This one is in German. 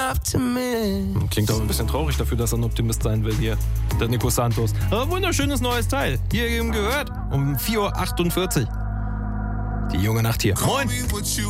Klingt aber ein bisschen traurig dafür, dass er ein Optimist sein will hier. Der Nico Santos. Aber wunderschönes neues Teil. Hier eben gehört. Um 4:48 Uhr. Die junge Nacht hier. Moin.